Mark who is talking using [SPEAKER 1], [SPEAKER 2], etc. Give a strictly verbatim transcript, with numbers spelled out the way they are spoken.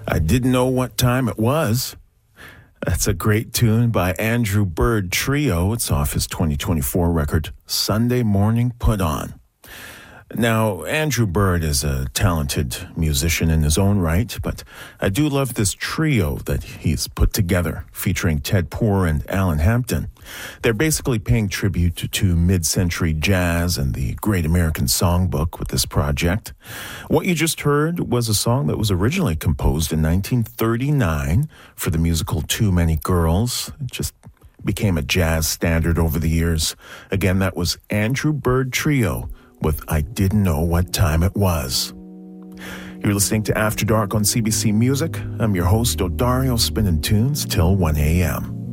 [SPEAKER 1] I Didn't Know What Time It Was. That's a great tune by Andrew Bird Trio. It's off his twenty twenty-four record, Sunday Morning Put On. Now, Andrew Bird is a talented musician in his own right, but I do love this trio that he's put together, featuring Ted Poor and Alan Hampton. They're basically paying tribute to, to mid-century jazz and the Great American Songbook with this project. What you just heard was a song that was originally composed in nineteen thirty-nine for the musical Too Many Girls. It just became a jazz standard over the years. Again, that was Andrew Bird Trio with I Didn't Know What Time It Was. You're listening to After Dark on C B C Music. I'm your host, Odario, spinning tunes till one a.m.